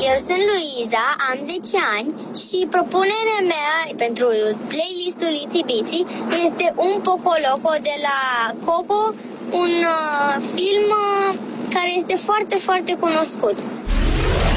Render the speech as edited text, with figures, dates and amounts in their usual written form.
Eu sunt Luiza, am 10 ani și propunerea mea pentru playlistul Itsy Bitsy este Un Poco Loco de la Coco, un film care este foarte, foarte cunoscut.